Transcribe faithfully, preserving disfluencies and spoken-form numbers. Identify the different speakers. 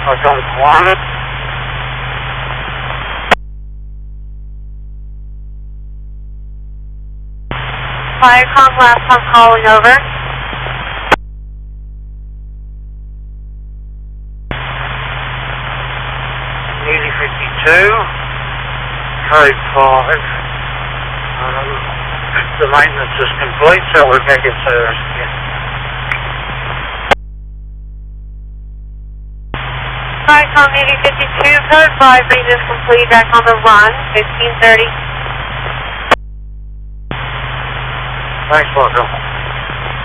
Speaker 1: Welcome one.
Speaker 2: Viacom, last time calling over.
Speaker 1: Nearly fifty-two. Code five. Um, the maintenance is complete, so we're back at service again.
Speaker 2: Viacom nearly fifty-two, code five, maintenance complete, back on the run, fifteen thirty.
Speaker 1: Thanks, welcome.